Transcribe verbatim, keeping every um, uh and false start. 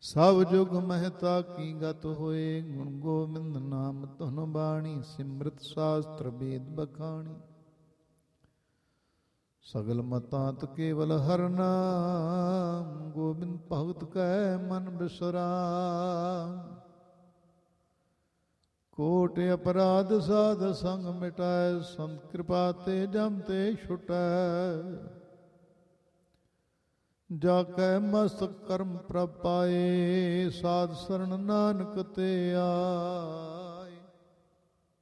ਸਭ ਜੁਗ ਮਹਿਤਾ ਕੀ ਗਤ ਹੋਏ। ਗੁਣ ਗੋਬਿੰਦ ਨਾਮ ਧੁਨ ਬਾਣੀ ਸਿਮਰਤ ਸ਼ਾਸਤਰ ਵੇਦ ਬਖਾਣੀ। ਸਗਲ ਮਤਾਂਤ ਕੇਵਲ ਹਰਿ ਨਾਮ ਗੋਬਿੰਦ ਭਗਤ ਕੈ ਮਨ ਬਿਸਰਾਮ। ਕੋਟ ਅਪਰਾਧ ਸਾਧ ਸੰਗ ਮਿਟਾਏ ਸੰਤ ਕਿਰਪਾ ਤੇ ਜਮ ਤੇ ਛੁਟੈ। ਜਾ ਕੈ ਮਸਤਕ ਕਰਮ ਪ੍ਰਭ ਪਾਏ ਸਾਧ ਸਰਣ ਨਾਨਕ ਤੇ ਆ।